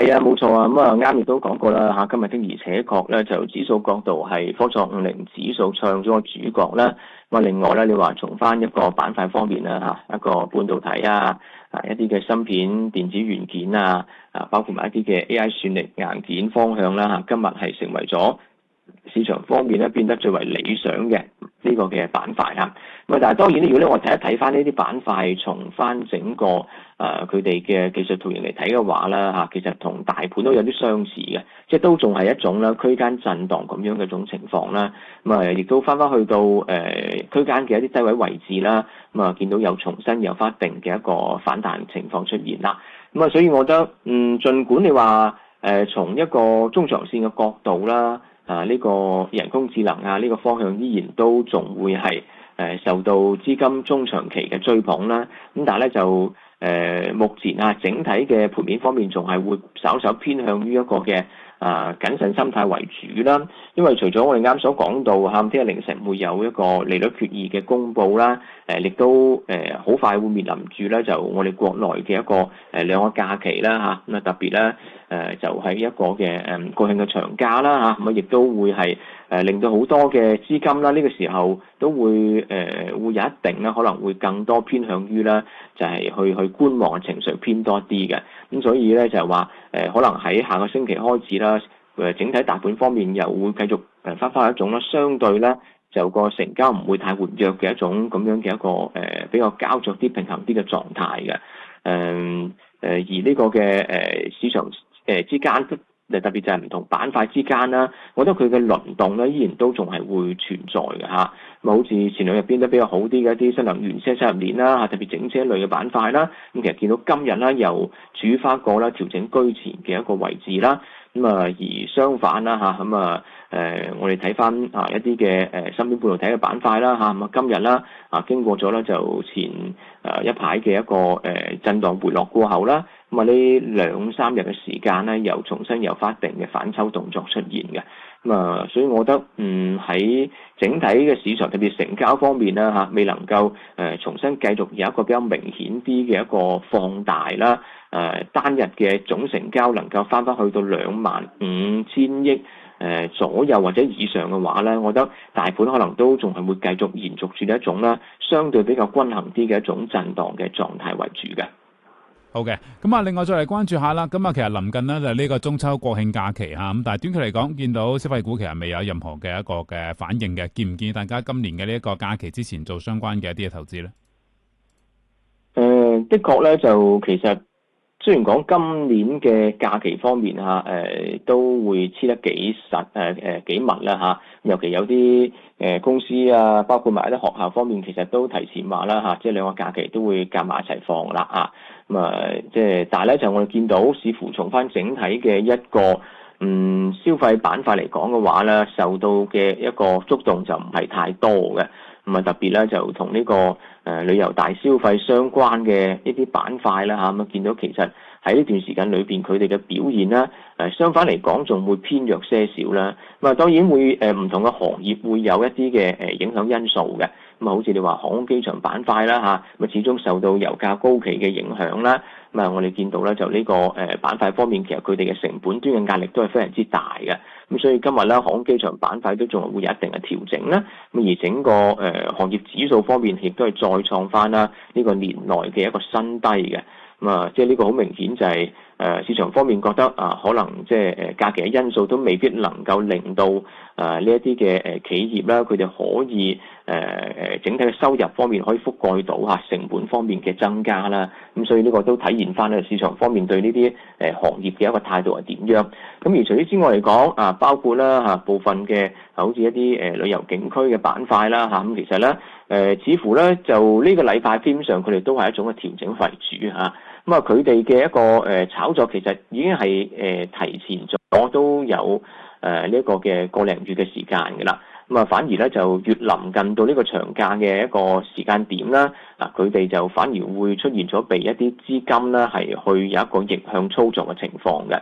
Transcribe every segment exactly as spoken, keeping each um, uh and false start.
係啊，冇錯啊，咁啊啱亦都講過啦嚇，今日的而且確咧就指數角度係科創五零指數唱咗個主角啦。咁啊另外咧，你話從翻一個板塊方面啦嚇，一個半導體啊，啊一啲嘅芯片、電子元件啊，啊包括埋一啲嘅 A I 算力硬件方向啦嚇，今日係成為咗市場方面咧變得最為理想嘅呢個嘅板塊嚇。咁啊，但係當然咧，如果咧我睇一睇翻呢啲板塊，從翻整個誒佢哋嘅技術圖形嚟睇嘅話啦嚇，其實同大盤都有啲相似嘅，即係都仲係一種啦區間震盪咁樣嘅一種情況啦。咁啊，亦都翻翻去到誒、呃、區間嘅一啲低位位置啦。咁啊，見到有重新有翻定嘅一個反彈情況出現啦。咁啊，所以我覺得嗯，儘管你話誒、呃、從一個中長線嘅角度啦，啊呢、這個人工智能啊呢、這個方向依然都仲會係誒受到資金中長期嘅追捧啦，咁但係咧就誒、呃、目前啊整體嘅盤面方面仲係會稍稍偏向於一個嘅啊謹慎心態為主啦，因為除咗我哋啱所講到嚇，聽日凌晨會有一個利率決議嘅公佈啦，誒亦都誒好快會面臨住咧就我哋國內嘅一個誒兩個假期啦嚇，咁啊特別咧誒就係一個嘅誒國慶嘅長假啦嚇，咁啊亦都會係。誒令到好多嘅資金啦，呢、這個時候都會誒、呃、會有一定啦，可能會更多偏向於啦，就係、是、去去觀望嘅情緒偏多啲嘅。咁所以咧就係話誒，可能喺下個星期開始啦，誒整體大盤方面又會繼續誒翻返一種啦，相對咧就個成交唔會太活躍嘅一種咁樣嘅一個誒、呃、比較膠着啲、平衡啲嘅狀態嘅。誒、呃、誒而呢個嘅誒、呃、市場誒之間。特別就係唔同板塊之間啦，我覺得佢嘅輪動咧依然都仲係會存在嘅嚇。咁好似前兩日變得比較好啲嘅一啲新能源車、車入鏈啦嚇，特別整車類嘅板塊啦。咁其實見到今日啦又處於翻個啦調整居前嘅一個位置啦。咁啊而相反啦嚇，咁啊誒我哋睇翻啊一啲嘅誒芯片半導體嘅板塊啦嚇，咁啊今日啦啊經過咗咧就前誒一排嘅一個誒震盪回落過後啦。咁啊，呢兩三日嘅時間咧，又重新有翻定嘅反抽動作出現嘅。咁啊，所以我覺得，嗯喺整體嘅市場特別成交方面啦嚇，未能夠誒、呃、重新繼續有一個比較明顯啲嘅一個放大啦。誒、呃、單日嘅總成交能夠翻翻去到兩萬五千億誒左右或者以上嘅話咧，我覺得大盤可能都仲係會繼續延續住一種啦，相對比較均衡啲嘅一種震盪嘅狀態為主嘅。 好嘅，咁啊，另外再嚟關注下啦。咁啊，其實臨近呢就係呢個中秋國慶假期嚇，咁但係短期嚟講，見到消費股其實未有任何嘅一個嘅反應嘅，建唔建議大家今年嘅呢一個假期之前做相關嘅一啲嘅投資咧？ 誒、呃，的確咧，就其實雖然講今年嘅假期方面嚇，誒、呃、都會黐得幾實，誒、呃、誒幾密啦嚇，尤其有啲誒、呃、公司啊，包括埋啲學校方面，其實都提前話啦嚇，即係兩個假期都會夾埋一齊放啦啊。咁啊，即係，但係咧就我哋見到，似乎從翻整體嘅一個嗯消費板塊嚟講嘅話咧，受到嘅一個觸動就唔係太多嘅。咁啊，特別咧就同呢、這個誒、呃、旅遊大消費相關嘅一啲板塊啦嚇，咁啊見到其實喺呢段時間裏邊佢哋嘅表現啦，誒、呃、相反嚟講仲會偏弱些少啦。咁啊當然會誒唔、呃、同嘅行業會有一啲嘅誒影響因素嘅。咁啊，好似你話航空機場板塊啦嚇，咁啊始終受到油價高企嘅影響啦。咁啊，我哋見到咧就呢個誒板塊方面，其實佢哋嘅成本端嘅壓力都係非常之大嘅。咁所以今日咧，航空機場板塊都仲係會有一定嘅調整啦。咁而整個誒行業指數方面，亦都係再創翻啦呢個年內嘅一個新低嘅。咁啊，即係呢個好明顯就係誒市場方面覺得啊，可能即係誒假期嘅因素都未必能夠令到誒呢一啲嘅誒企業啦，佢哋可以誒誒整體嘅收入方面可以覆蓋到嚇成本方面嘅增加啦。咁所以呢個都體現翻咧市場方面對呢啲誒行業嘅一個態度係點樣。咁而除此之外嚟講啊，包括啦嚇部分嘅好似一啲誒旅遊景區嘅板塊啦嚇，咁其實咧誒、呃、似乎咧就呢個禮拜基本上佢哋都係一種嘅調整為主嚇。咁啊，佢哋嘅一個誒炒作其實已經係誒、呃、提前咗都有誒呢一個嘅個零月嘅時間㗎啦。咁啊，反而咧就越臨近到呢個長假嘅一個時間點啦，啊佢哋就反而會出現咗被一啲資金啦係去有一個逆向操作嘅情況嘅。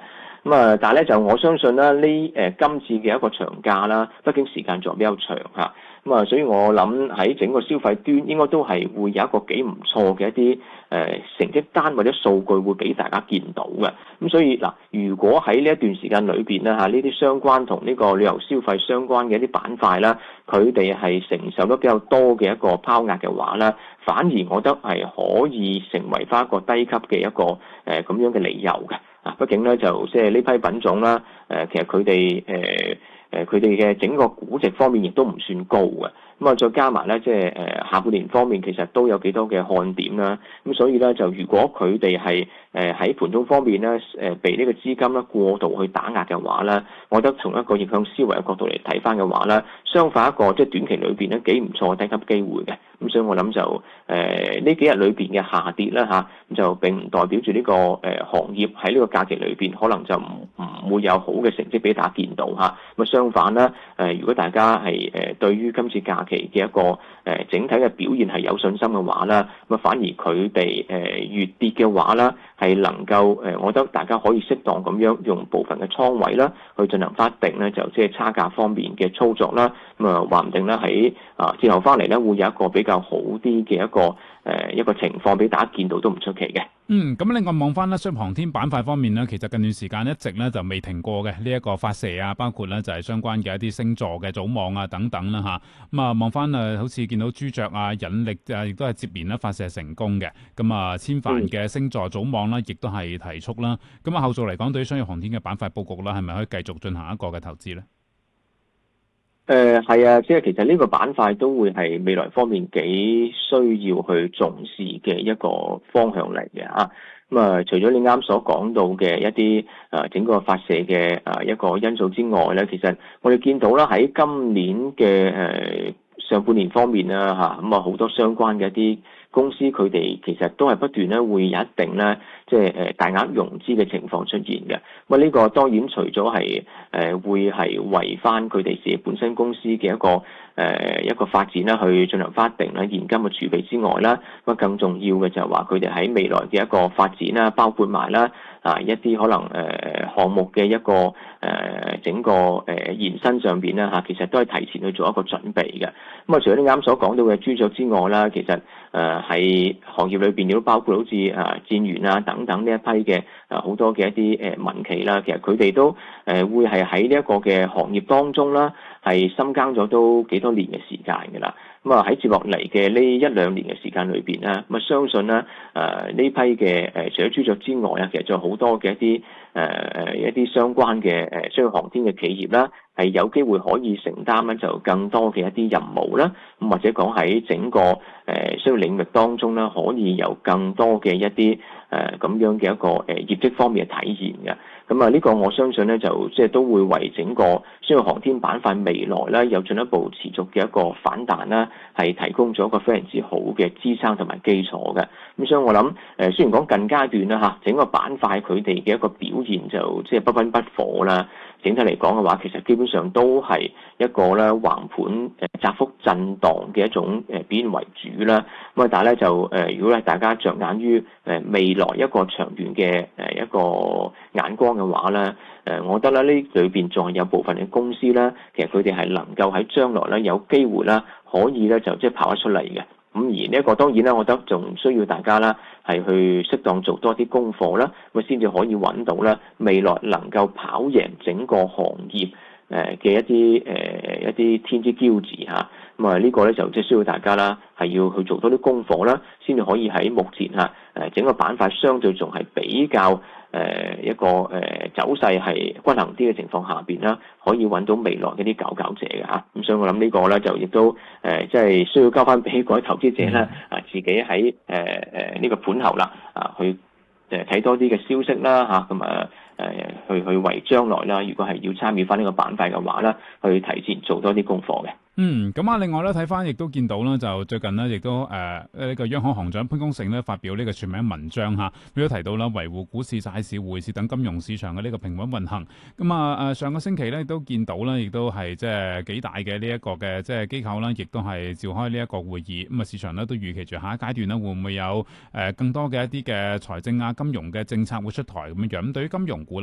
咁啊，但係咧就我相信啦，呢誒、呃、今次嘅一個長假啦，畢竟時間仲比較長嚇，咁啊，所以我諗喺整個消費端應該都係會有一個幾唔錯嘅一啲誒、呃、成績單或者數據會俾大家見到嘅。咁所以嗱，如果喺呢一段時間裏邊咧嚇，呢啲相關同呢個旅遊消費相關嘅一啲板塊啦，佢哋係承受得比較多嘅一個拋壓嘅話咧，反而我覺得係可以成為翻一個低級嘅一個誒咁、呃、樣嘅理由嘅。啊，畢竟咧就即係呢批品種啦，誒、呃、其實佢哋誒誒佢哋嘅整個估值方面亦都唔算高嘅。咁啊，再加埋咧，即係誒下半年方面其實都有幾多嘅看點啦。咁所以咧，就如果佢哋係誒喺盤中方面咧，誒被呢個資金咧過度去打壓嘅話咧，我覺得從一個逆向思維嘅角度嚟睇翻嘅話咧，相反一個即係短期裏邊咧幾唔錯嘅低級機會嘅。咁所以我諗就誒呢、呃、幾日裏邊嘅下跌啦嚇，咁就並唔代表住呢、這個誒、呃、行業喺呢個假期裏邊可能就唔唔會有好嘅成績俾大家見到嚇。咁啊相反啦，誒、呃、如果大家係誒、呃、對於今次假期嘅一個誒、呃、整體嘅表現係有信心嘅話啦，咁啊反而佢哋誒越跌嘅話啦，係能夠誒、呃，我覺得大家可以適當咁樣用部分嘅倉位啦，去進行翻定咧就即係差價方面嘅操作啦。咁啊話唔定咧喺啊之後翻嚟咧會有一個比較好啲嘅一個誒、呃、一個情況俾大家見到都唔出奇嘅。 嗯，咁另外望翻咧，商業航天板塊方面呢，其實近段時間一直咧就未停過嘅呢一個發射啊，包括咧就係相關嘅一啲星座嘅組網啊等等啦吓。咁啊望翻誒，好似見到朱雀啊、引力啊，亦都係接連咧發射成功嘅。咁啊千帆嘅星座組網啦，亦都係提速啦。咁啊後續嚟講，對於商業航天嘅板塊佈局啦，係咪可以繼續進行一個嘅投資咧？ 誒係啊，即係其實呢個板塊都會係未來方面幾需要去重視嘅一個方向嚟嘅嚇。咁啊，除咗你啱所講到嘅一啲誒整個發射嘅誒一個因素之外咧，其實我哋見到啦喺今年嘅誒上半年方面啦嚇，咁啊好多相關嘅一啲公司佢哋其實都係不斷咧會有一定咧，即係誒大額融資嘅情況出現嘅。咁啊呢個當然除咗係誒會係為翻佢哋自己本身公司嘅一個誒、呃、一個發展啦，去進行翻一定咧現金嘅儲備之外啦，咁啊更重要嘅就係話佢哋喺未來嘅一個發展啦，包括埋啦啊一啲可能誒、呃、項目嘅一個誒、呃、整個誒延伸上邊啦嚇，其實都係提前去做一個準備嘅。咁啊除咗你啱所講到嘅朱雀之外啦，其實誒喺、呃、行業裏邊亦都包括好似誒戰元啊等等呢一批嘅誒好多嘅一啲誒民企啦，其實佢哋都誒、呃、會係喺呢一個嘅行業當中啦，係深耕咗都幾多年嘅時間㗎啦。咁啊喺接落嚟嘅呢一兩年嘅時間裏邊咧，咁啊相信咧誒呢批嘅誒除咗朱雀之外啊，其實仲有好多嘅一啲誒誒一啲相關嘅誒商業航天嘅企業啦，係有機會可以承擔咧就更多嘅一啲任務啦。咁或者講喺整個誒商業領域當中咧，可以有更多嘅一啲誒咁樣嘅一個誒業績方面嘅體現嘅。咁啊呢個我相信咧就即係都會為整個商業航天板塊未來咧有進一步持續嘅一個反彈啦，係提供咗一個非常之好嘅支撐同埋基礎嘅。咁所以我諗誒雖然講近階段啦嚇，整個板塊佢哋嘅一個表現就即係不溫不火啦。整體嚟講嘅話，其實基本上都係一個咧橫盤誒窄幅震盪嘅一種誒表現為主啦。咁啊，但係咧就誒，如果係大家着眼於誒未來一個長遠嘅誒一個眼光嘅話咧，誒，我覺得咧呢裏邊仲係有部分嘅公司咧，其實佢哋係能夠喺將來咧有機會啦，可以咧就即係跑得出嚟嘅。咁而呢一個當然啦，我覺得仲需要大家啦，係去適當做多啲功課啦，咁先至可以揾到咧未來能夠跑贏整個行業誒嘅一啲誒、呃、一啲天之驕子嚇。咁啊呢個咧就即係需要大家啦，係要去做多啲功課啦，先至可以喺目前嚇誒整個板塊相對仲係比較誒一個誒走勢係均衡啲嘅情況下邊啦，可以揾到未來嗰啲佼佼者嘅嚇。咁所以我諗呢個咧就亦都誒即係需要交翻俾各位投資者啦，啊自己喺誒誒呢個盤後啦啊去誒睇多啲嘅消息啦嚇，咁啊誒去去為將來啦，如果係要參與翻呢個板塊嘅話咧，去提前做多啲功課嘅。 嗯，咁啊，另外咧睇翻，亦都見到啦，就最近呢，亦都誒呢、呃這個央行行長潘功勝咧發表呢個全名文章嚇，佢都提到啦，維護股市、債市、匯市等金融市場嘅呢個平穩運行。咁啊誒上個星期咧亦都見到啦，亦都係即係幾大嘅呢一個嘅即係機構啦，亦都係召開呢一個會議。咁啊市場咧都預期住下一階段咧會唔會有誒更多嘅一啲嘅財政啊、金融嘅政策會出台咁樣樣。咁對於金融股咧，會唔會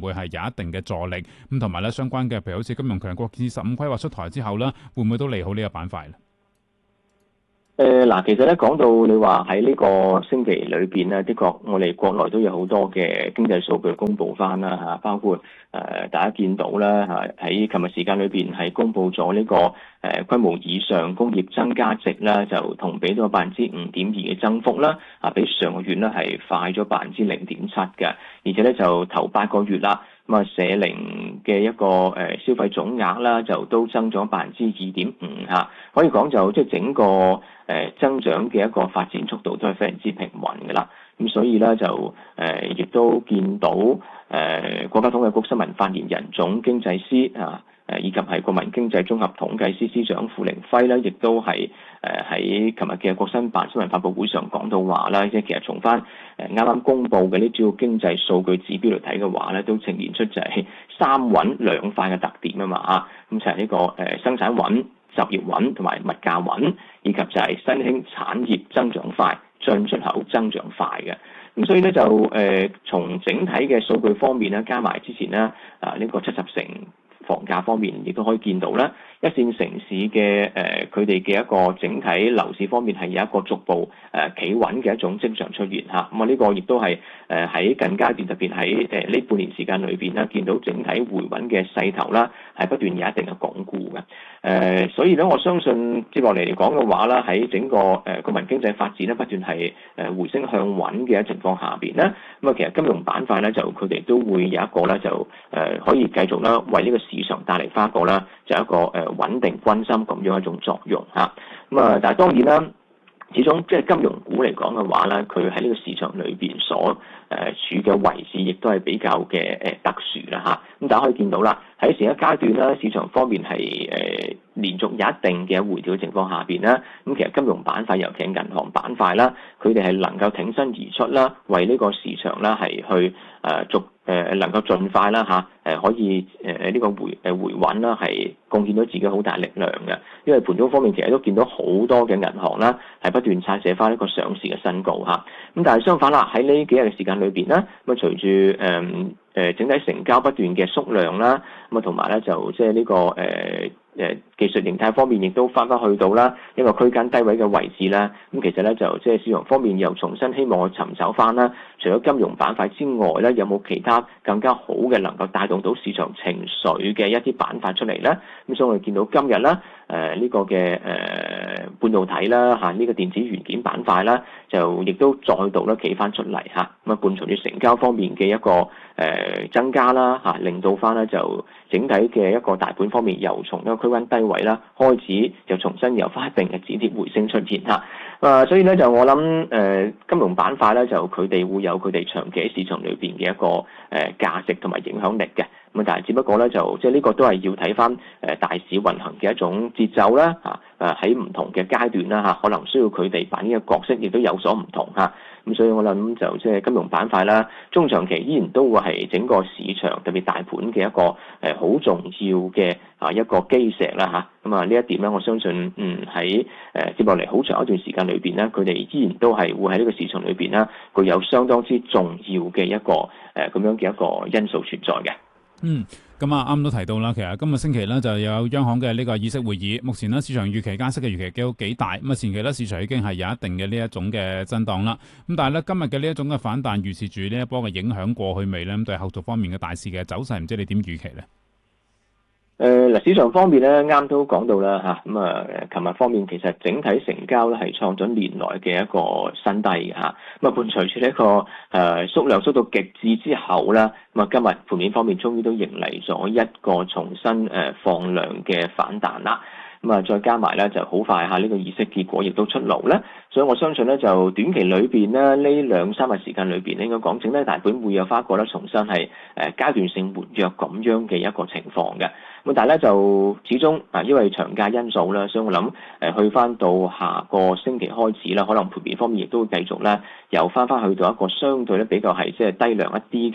會係有一定嘅助力？咁同埋咧相關嘅，譬如好似金融強國建設十五規劃出台之後咧，會唔會都利好呢個板塊咧？ 誒嗱，其實咧講到你話喺呢個星期裏邊咧，的確我哋國內都有好多嘅經濟數據公布翻啦嚇，包括誒、呃、大家見到啦嚇，喺琴日時間裏邊係公布咗呢個誒規模以上工業增加值啦，就同比到百分之五點二嘅增幅啦，啊比上個月咧係快咗百分之零點七嘅，而且咧就頭八個月啦。咁啊，社零嘅一個誒消費總額啦，就都增咗百分之二點五嚇，可以講就即係整個誒增長嘅一個發展速度都係非常之平穩嘅啦。咁所以咧就誒亦都見到誒國家統計局新聞發言人總經濟師啊。誒以及係國民經濟綜合統計司司長傅凌輝咧，亦都係誒喺琴日嘅國新辦新聞發佈會上講到話啦，即係其實從翻誒啱啱公布嘅呢主要經濟數據指標嚟睇嘅話咧，都呈現出就係三穩兩快嘅特點啊嘛啊，咁就係呢個誒生產穩、就業穩同埋物價穩，以及就係新興產業增長快、進出口增長快嘅。咁所以咧就誒、呃、從整體嘅數據方面咧，加埋之前咧啊呢、這個七十成。房價方面亦都可以見到啦，一線城市嘅誒佢哋嘅一個整體樓市方面係有一個逐步誒企穩嘅一種跡象出現嚇，咁啊呢個亦都係誒喺近階段特別喺誒呢半年時間裏邊啦，見到整體回穩嘅勢頭啦，係不斷有一定嘅鞏固嘅。誒、呃，所以咧我相信接落嚟嚟講嘅話啦，喺整個誒國民經濟發展咧不斷係誒回升向穩嘅情況下邊咧，咁啊其實金融板塊咧就佢哋都會有一個咧就誒可以繼續啦為呢個市場帶嚟翻一個啦，就一個誒穩定軍心咁樣一種作用嚇。咁啊，但係當然啦，始終即係金融股嚟講嘅話咧，佢喺呢個市場裏邊所誒處嘅位置，亦都係比較嘅誒特殊啦嚇。咁大家可以見到啦，喺前一階段咧，市場方面係誒連續有一定嘅回調嘅情況下邊咧，咁其實金融板塊尤其係銀行板塊啦，佢哋係能夠挺身而出啦，為呢個市場啦係去誒逐誒能夠盡快啦嚇誒可以誒呢個回誒回穩啦，係貢獻到自己好大力量嘅。因為盤中方面其實都見到好多嘅銀行啦，係不斷拆寫翻一個上市嘅新高嚇。咁但係相反啦，喺呢幾日嘅時間裏邊咧，咁啊隨住誒誒整體成交不斷嘅縮量啦，咁啊同埋咧就即係呢個誒。呃誒技術形態方面亦都翻返去到啦一個區間低位嘅位置啦，咁其實咧就即係市場方面又重新希望去尋找翻啦，除咗金融板塊之外咧，有冇其他更加好嘅能夠帶動到市場情緒嘅一啲板塊出嚟咧？咁所以我哋見到今日啦，誒呢個嘅誒半導體啦嚇，呢個電子元件板塊啦，就亦都再度咧企翻出嚟嚇，咁啊伴隨住成交方面嘅一個誒增加啦嚇，令到翻咧就整體嘅一個大盤方面又從一個區間低位啦，開始就重新有翻一定嘅止跌回升出現嚇。啊，所以咧就我諗誒、呃、金融板塊咧就佢哋會有佢哋長期喺市場裏邊嘅一個誒、呃、價值同埋影響力嘅。咁但係只不過咧就即係呢個都係要睇翻誒大市運行嘅一種節奏啦嚇。誒喺唔同嘅階段啦嚇，可能需要佢哋扮演嘅角色亦都有所唔同嚇。咁所以我諗就即係金融板塊啦，中長期依然都會係整個市場特別大盤嘅一個誒好重要嘅啊一個基石啦嚇。咁啊呢一點咧，我相信嗯喺誒接落嚟好長一段時間裏邊咧，佢哋依然都係會喺呢個市場裏邊咧，具有相當之重要嘅一個誒咁樣嘅一個因素存在嘅。 嗯，咁啊啱都提到啦，其實今個星期咧就有央行嘅呢個議息會議，目前呢，市場預期加息嘅預期都幾大，咁啊前期咧市場已經係有一定嘅呢一種嘅震盪啦，咁但係咧今日嘅呢一種嘅反彈預示住呢一波嘅影響過去未咧？咁對後續方面嘅大市嘅走勢，唔知你點預期咧？ 誒嗱、呃，市場方面咧，啱都講到啦嚇，咁啊，琴日方面其實整體成交咧係創咗年來嘅一個新低嘅嚇，咁啊伴隨住呢一個誒、呃、縮量縮到極致之後啦，咁啊今日盤面方面終於都迎嚟咗一個重新誒放量嘅反彈啦。咁啊，再加埋咧就好快嚇，呢個議息結果亦都出爐咧，所以我相信咧就短期裏邊咧呢兩三日時間裏邊咧，應該講整體大盤會有翻一個咧重新係誒階段性活躍咁樣嘅一個情況嘅。咁但係咧就始終啊，因為長假因素啦，所以我諗誒去翻到下個星期開始啦，可能盤面方面亦都會繼續咧，又翻翻去到一個相對咧比較係即係低量一啲嘅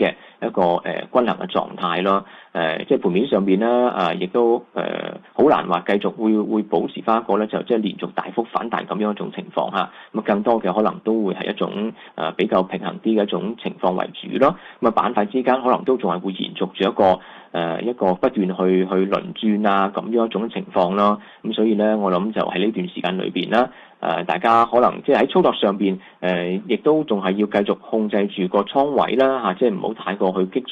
一個誒、呃、均衡嘅狀態咯。誒、呃，即係盤面上邊咧，啊、呃，亦都誒好、呃、難話繼續會會保持翻一個咧，就即係連續大幅反彈咁樣一種情況嚇。咁啊，更多嘅可能都會係一種誒、呃、比較平衡啲嘅一種情況為主咯。咁啊，板塊之間可能都仲係會延續住一個誒、呃、一個不斷去去輪轉啊咁樣一種情況咯。咁所以咧，我諗就喺呢段時間裏邊啦。誒、呃，大家可能即係喺操作上邊，誒、呃，亦都仲係要繼續控制住個倉位啦，嚇、啊，即係唔好太過去激